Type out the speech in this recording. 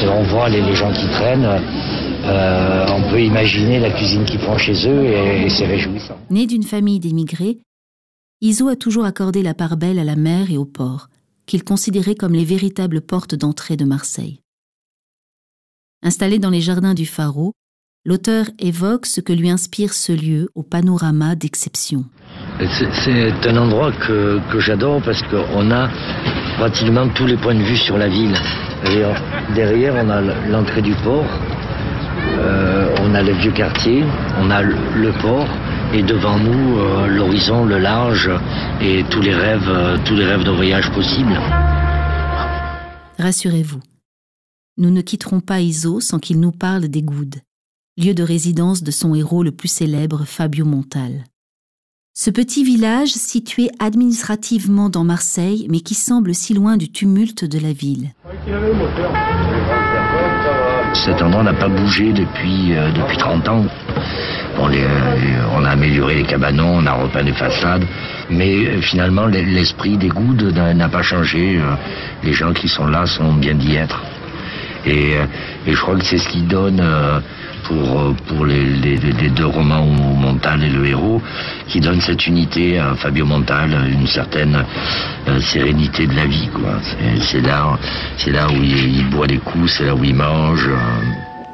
on voit les gens qui traînent, on peut imaginer la cuisine qu'ils font chez eux et c'est réjouissant. Né d'une famille d'émigrés, Izo a toujours accordé la part belle à la mer et au port, qu'il considérait comme les véritables portes d'entrée de Marseille. Installé dans les jardins du Pharaon, l'auteur évoque ce que lui inspire ce lieu au panorama d'exception. C'est un endroit que j'adore parce qu'on a pratiquement tous les points de vue sur la ville. Derrière, on a l'entrée du port, on a le vieux quartier, on a le port, et devant nous, l'horizon, le large et tous les rêves de voyage possibles. Rassurez-vous, nous ne quitterons pas Izo sans qu'il nous parle des Goudes, lieu de résidence de son héros le plus célèbre, Fabio Montal. Ce petit village situé administrativement dans Marseille, mais qui semble si loin du tumulte de la ville. Cet endroit n'a pas bougé depuis 30 ans. On a amélioré les cabanons, on a repeint les façades, mais finalement l'esprit des Goudes n'a pas changé. Les gens qui sont là sont bien d'y être. Et je crois que c'est ce qui donne, pour les deux romans où Montal est le héros, qui donne cette unité à Fabio Montal, une certaine sérénité de la vie, quoi. C'est là où il boit les coups, c'est là où il mange.